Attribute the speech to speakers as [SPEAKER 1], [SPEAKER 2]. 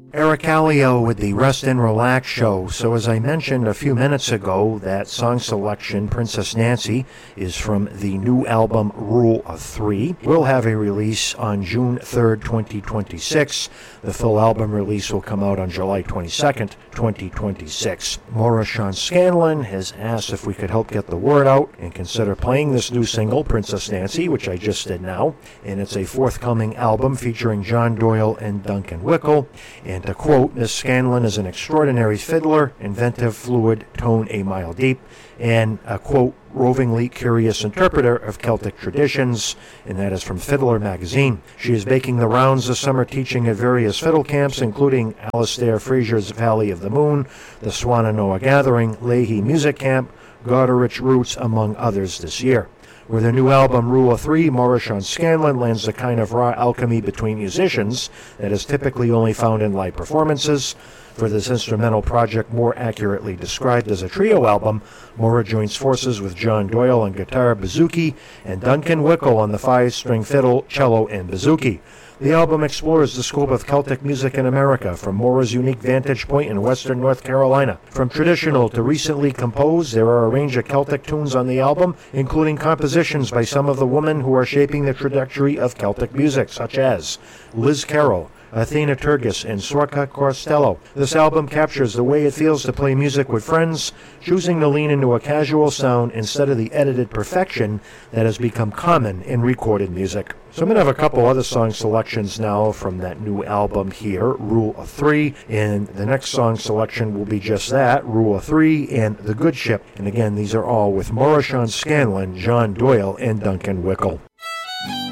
[SPEAKER 1] Eric Allio with the Rest and Relax Show. So as I mentioned a few minutes ago, that song selection, Princess Nancy, is from the new album Rule of Three. We'll have a release on June 3rd, 2026. The full album release will come out on July 22nd, 2026. Maura Sean Scanlon has asked if we could help get the word out and consider playing this new single, Princess Nancy, which I just did now. And it's a forthcoming album featuring John Doyle and Duncan Wickle. And to quote, Miss Scanlon is an extraordinary fiddler, inventive, fluid, tone a mile deep, and a quote, rovingly curious interpreter of Celtic traditions, and that is from Fiddler magazine. She is making the rounds this summer teaching at various fiddle camps, including Alistair Fraser's Valley of the Moon, the Swannanoa Gathering, Leahy Music Camp, Goderich Roots, among others this year. With her new album, Rule of Three, Maura Sean Scanlon lends the kind of raw alchemy between musicians that is typically only found in live performances. For this instrumental project, more accurately described as a trio album, Maura joins forces with John Doyle on guitar, bouzouki, and Duncan Wickle on the 5-string fiddle, cello, and bouzouki. The album explores the scope of Celtic music in America from Maura's unique vantage point in western North Carolina. From traditional to recently composed, there are a range of Celtic tunes on the album, including compositions by some of the women who are shaping the trajectory of Celtic music, such as Liz Carroll, Athena Turgis, and Sorka Costello. This album captures the way it feels to play music with friends, choosing to lean into a casual sound instead of the edited perfection that has become common in recorded music. So I'm going to have a couple other song selections now from that new album here, Rule of Three, and the next song selection will be just that, Rule of Three and The Good Ship. And again, these are all with Maura Sean Scanlon, John Doyle, and Duncan Wickle.